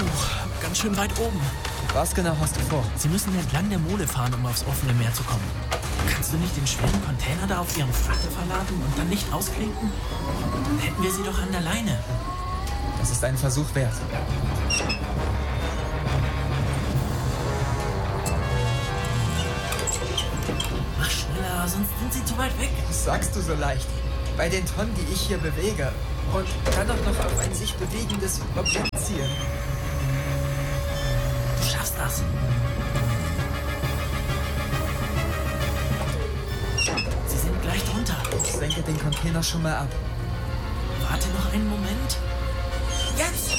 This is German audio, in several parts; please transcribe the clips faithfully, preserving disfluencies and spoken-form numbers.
Puh, ganz schön weit oben. Was genau hast du vor? Sie müssen entlang der Mole fahren, um aufs offene Meer zu kommen. Kannst du nicht den schweren Container da auf ihren Frachter verladen und dann nicht ausklinken? Dann hätten wir sie doch an der Leine. Das ist ein Versuch wert. Mach schneller, sonst sind sie zu weit weg. Das sagst du so leicht. Bei den Tonnen, die ich hier bewege. Und dann auch noch auf ein sich bewegendes Objekt zielen. Du schaffst das. Sie sind gleich drunter. Ich senke den Container schon mal ab. Warte noch einen Moment. Jetzt!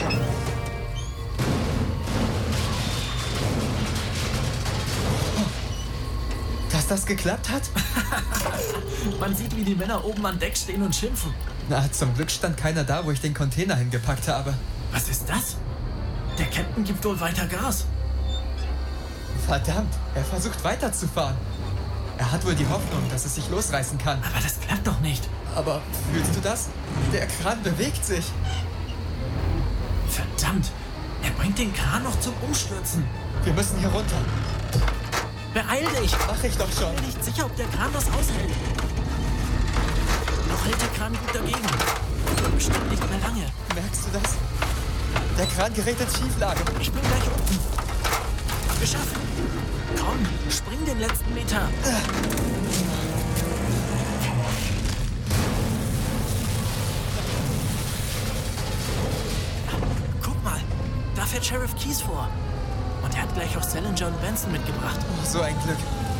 Dass das geklappt hat? Man sieht, wie die Männer oben an Deck stehen und schimpfen. Na, zum Glück stand keiner da, wo ich den Container hingepackt habe. Was ist das? Der Captain gibt wohl weiter Gas. Verdammt, er versucht weiterzufahren. Er hat wohl die Hoffnung, dass es sich losreißen kann. Aber das klappt doch nicht. Aber fühlst du das? Der Kran bewegt sich. Verdammt, er bringt den Kran noch zum Umstürzen. Wir müssen hier runter. Beeil dich! Mach ich doch schon. Ich bin nicht sicher, ob der Kran das aushält. Noch hält der Kran gut dagegen. Aber bestimmt nicht mehr lange. Merkst du das? Der Kran gerät in Schieflage. Ich bin gleich unten. Geschafft. Komm, spring den letzten Meter. Guck mal, da fährt Sheriff Keyes vor. Und er hat gleich auch Salinger und Benson mitgebracht. Oh, so ein Glück.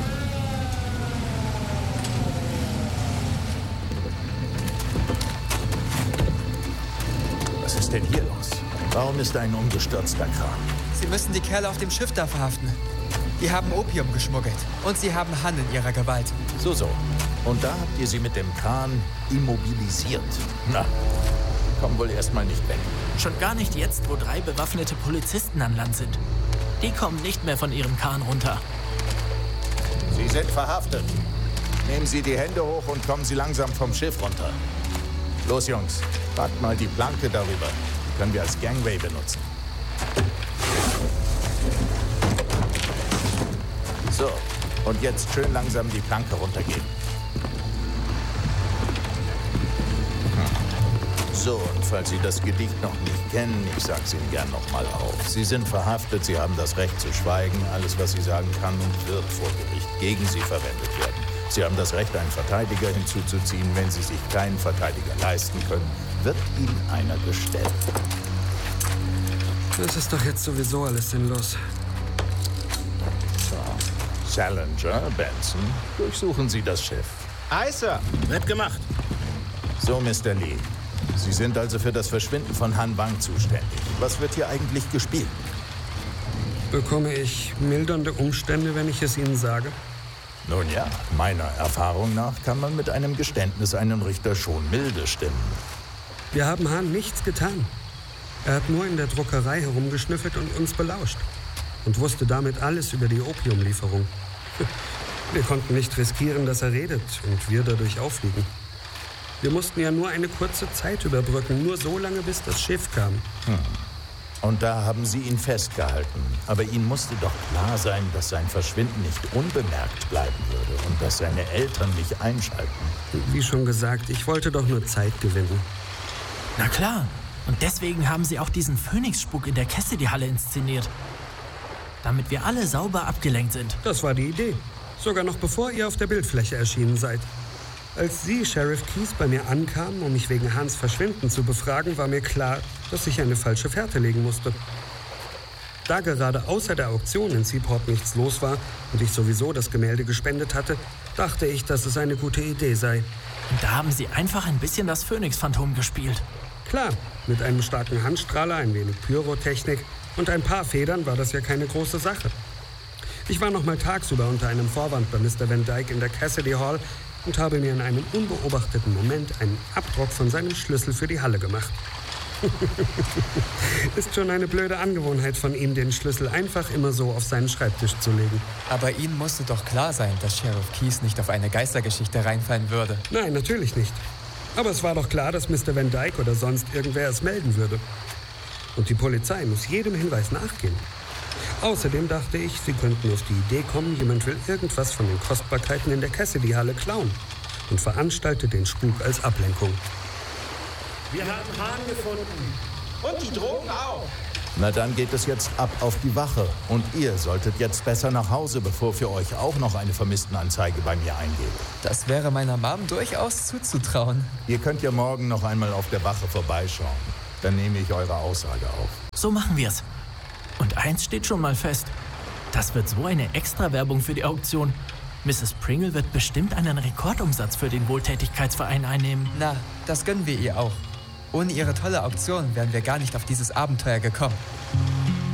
Was ist denn hier los? Warum ist ein umgestürzter Kran? Sie müssen die Kerle auf dem Schiff da verhaften. Die haben Opium geschmuggelt. Und sie haben Han in ihrer Gewalt. So, so. Und da habt ihr sie mit dem Kran immobilisiert. Na, komm wohl erstmal nicht weg. Schon gar nicht jetzt, wo drei bewaffnete Polizisten an Land sind. Die kommen nicht mehr von ihrem Kahn runter. Sie sind verhaftet. Nehmen Sie die Hände hoch und kommen Sie langsam vom Schiff runter. Los, Jungs, packt mal die Planke darüber. Die können wir als Gangway benutzen. So, und jetzt schön langsam die Planke runtergehen. So, und falls Sie das Gedicht noch nicht kennen, ich sag's Ihnen gern noch mal auf. Sie sind verhaftet, Sie haben das Recht zu schweigen. Alles, was Sie sagen kann und wird vor Gericht gegen Sie verwendet werden. Sie haben das Recht, einen Verteidiger hinzuzuziehen. Wenn Sie sich keinen Verteidiger leisten können, wird Ihnen einer gestellt. Das ist doch jetzt sowieso alles sinnlos. So, Salinger, Benson, durchsuchen Sie das Schiff. Aye, Sir. Wird gemacht. So, Mister Lee. Sie sind also für das Verschwinden von Han Wang zuständig. Was wird hier eigentlich gespielt? Bekomme ich mildernde Umstände, wenn ich es Ihnen sage? Nun ja, meiner Erfahrung nach kann man mit einem Geständnis einen Richter schon milde stimmen. Wir haben Han nichts getan. Er hat nur in der Druckerei herumgeschnüffelt und uns belauscht. Und wusste damit alles über die Opiumlieferung. Wir konnten nicht riskieren, dass er redet und wir dadurch auffliegen. Wir mussten ja nur eine kurze Zeit überbrücken, nur so lange, bis das Schiff kam. Hm. Und da haben Sie ihn festgehalten. Aber Ihnen musste doch klar sein, dass sein Verschwinden nicht unbemerkt bleiben würde und dass seine Eltern nicht einschalten. Wie schon gesagt, ich wollte doch nur Zeit gewinnen. Na klar. Und deswegen haben sie auch diesen Phönix-Spuk in der Cassidy-Halle inszeniert. Damit wir alle sauber abgelenkt sind. Das war die Idee. Sogar noch bevor ihr auf der Bildfläche erschienen seid. Als Sie, Sheriff Keyes, bei mir ankamen, um mich wegen Hans Verschwinden zu befragen, war mir klar, dass ich eine falsche Fährte legen musste. Da gerade außer der Auktion in Seaport nichts los war und ich sowieso das Gemälde gespendet hatte, dachte ich, dass es eine gute Idee sei. Und da haben Sie einfach ein bisschen das Phönix-Phantom gespielt. Klar, mit einem starken Handstrahler, ein wenig Pyrotechnik und ein paar Federn war das ja keine große Sache. Ich war noch mal tagsüber unter einem Vorwand bei Mister Van Dyke in der Cassidy Hall und habe mir in einem unbeobachteten Moment einen Abdruck von seinem Schlüssel für die Halle gemacht. Ist schon eine blöde Angewohnheit von ihm, den Schlüssel einfach immer so auf seinen Schreibtisch zu legen. Aber Ihnen musste doch klar sein, dass Sheriff Keyes nicht auf eine Geistergeschichte reinfallen würde. Nein, natürlich nicht. Aber es war doch klar, dass Mister Van Dyke oder sonst irgendwer es melden würde. Und die Polizei muss jedem Hinweis nachgehen. Außerdem dachte ich, sie könnten auf die Idee kommen, jemand will irgendwas von den Kostbarkeiten in der Cassidy-Halle klauen und veranstaltet den Spuk als Ablenkung. Wir haben Hahn gefunden. Und die Drogen auch. Na, dann geht es jetzt ab auf die Wache. Und ihr solltet jetzt besser nach Hause, bevor für euch auch noch eine Vermisstenanzeige bei mir eingeht. Das wäre meiner Mom durchaus zuzutrauen. Ihr könnt ja morgen noch einmal auf der Wache vorbeischauen. Dann nehme ich eure Aussage auf. So machen wir's. Und eins steht schon mal fest. Das wird so eine Extrawerbung für die Auktion. Misses Pringle wird bestimmt einen Rekordumsatz für den Wohltätigkeitsverein einnehmen. Na, das gönnen wir ihr auch. Ohne ihre tolle Auktion wären wir gar nicht auf dieses Abenteuer gekommen.